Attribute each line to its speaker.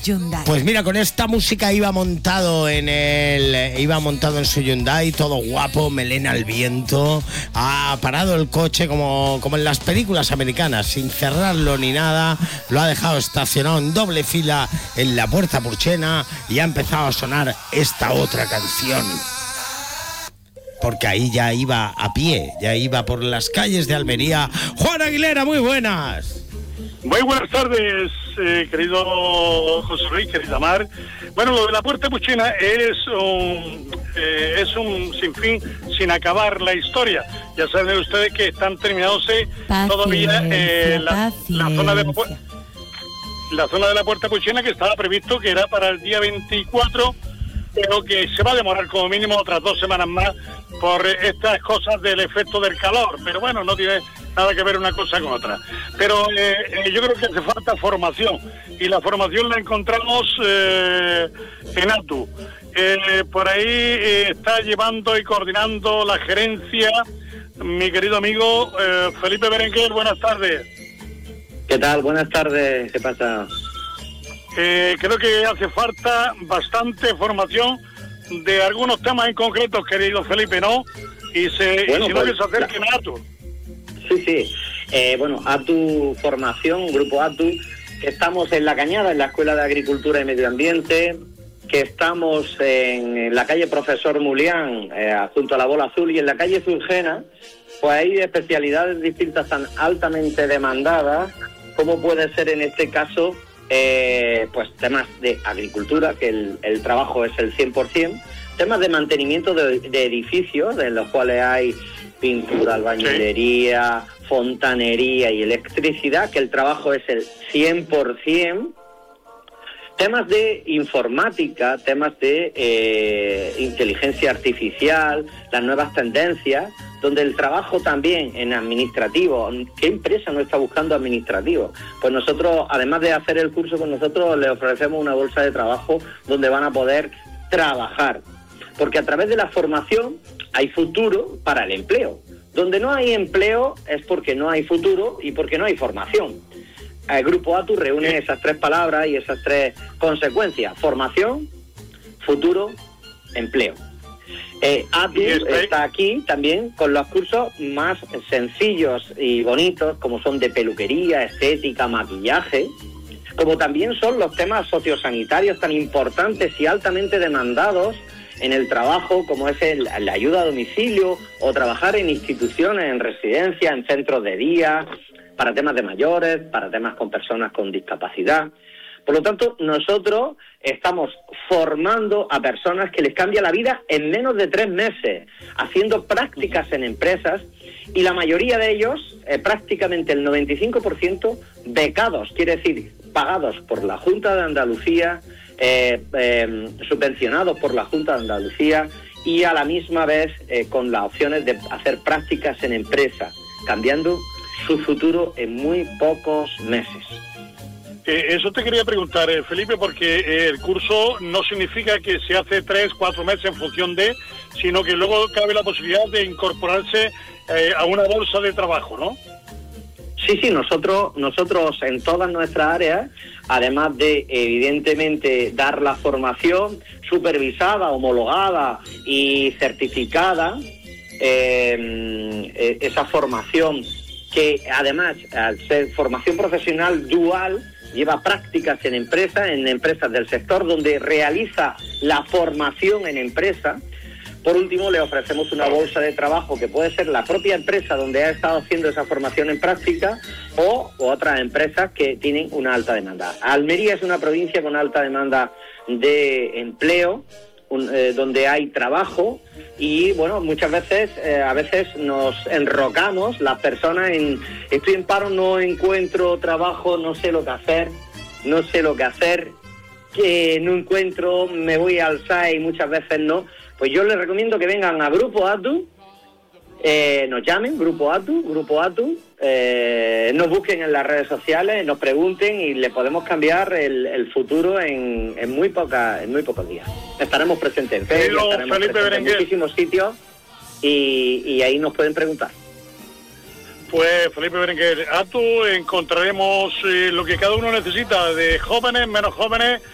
Speaker 1: Hyundai.
Speaker 2: Pues mira, con esta música iba montado en su Hyundai, todo guapo, melena al viento, ha parado el coche como en las películas americanas, sin cerrarlo ni nada, lo ha dejado estacionado en doble fila en la puerta Purchena y ha empezado a sonar esta otra canción. Porque ahí ya iba a pie, ya iba por las calles de Almería. Juan Aguilera, muy buenas.
Speaker 3: Muy buenas tardes, querido José Luis, querida Mar. Bueno, lo de la puerta Purchena es un sinfín sin acabar la historia. Ya saben ustedes que están terminándose todavía la zona de la puerta Purchena, que estaba previsto que era para el día 24, pero que se va a demorar como mínimo otras 2 semanas más por estas cosas del efecto del calor. Pero bueno, no tiene nada que ver una cosa con otra. Pero yo creo que hace falta formación, y la formación la encontramos en ATU. Por ahí está llevando y coordinando la gerencia mi querido amigo Felipe Berenguer. Buenas tardes.
Speaker 4: ¿Qué tal? Buenas tardes. ¿Qué pasa?
Speaker 3: Creo que hace falta bastante formación de algunos temas en concreto, querido Felipe, ¿no? Y si no que se acerquen a ATU.
Speaker 4: Sí. ATU Formación, Grupo ATU, que estamos en La Cañada, en la Escuela de Agricultura y Medio Ambiente, que estamos en la calle Profesor Mulián, junto a la Bola Azul, y en la calle Fulgena, pues hay especialidades distintas tan altamente demandadas, como puede ser en este caso, pues temas de agricultura, que el trabajo es el 100%, temas de mantenimiento de edificios, en los cuales hay pintura, albañilería, fontanería y electricidad, que el trabajo es el 100%, temas de informática, temas de inteligencia artificial, las nuevas tendencias, donde el trabajo también en administrativo. ¿Qué empresa no está buscando administrativo? Pues nosotros, además de hacer el curso con nosotros, les ofrecemos una bolsa de trabajo donde van a poder trabajar. Porque a través de la formación hay futuro para el empleo. Donde no hay empleo es porque no hay futuro y porque no hay formación. El Grupo ATU reúne esas 3 palabras y esas 3 consecuencias: formación, futuro, empleo. ATU está aquí también con los cursos más sencillos y bonitos, como son de peluquería, estética, maquillaje, como también son los temas sociosanitarios tan importantes y altamente demandados en el trabajo, como es la ayuda a domicilio, o trabajar en instituciones, en residencias, en centros de día, para temas de mayores, para temas con personas con discapacidad. Por lo tanto, nosotros estamos formando a personas que les cambia la vida en menos de 3 meses, haciendo prácticas en empresas, y la mayoría de ellos, prácticamente el 95%, becados, quiere decir, pagados por la Junta de Andalucía, subvencionados por la Junta de Andalucía, y a la misma vez con las opciones de hacer prácticas en empresas, cambiando su futuro en muy pocos meses.
Speaker 3: Eso te quería preguntar, Felipe, porque el curso no significa que se hace 3-4 meses en función de, sino que luego cabe la posibilidad de incorporarse a una bolsa de trabajo, ¿no?
Speaker 4: Sí, nosotros en todas nuestras áreas, además de evidentemente dar la formación supervisada, homologada y certificada, esa formación que además, al ser formación profesional dual, lleva prácticas en empresas del sector donde realiza la formación en empresa. Por último, le ofrecemos una bolsa de trabajo que puede ser la propia empresa donde ha estado haciendo esa formación en práctica, o otras empresas que tienen una alta demanda. Almería es una provincia con alta demanda de empleo, donde hay trabajo, y bueno, muchas veces, a veces nos enrocamos las personas en: estoy en paro, no encuentro trabajo, no sé lo que hacer, que no encuentro, me voy al SAE y muchas veces no. Pues yo les recomiendo que vengan a Grupo ATU, nos llamen, Grupo ATU, nos busquen en las redes sociales, nos pregunten y le podemos cambiar el futuro en muy pocos días. Estaremos presentes en Facebook, estaremos presentes en muchísimos sitios y ahí nos pueden preguntar.
Speaker 3: Pues Felipe Berenguer, ATU, encontraremos lo que cada uno necesita, de jóvenes, menos jóvenes,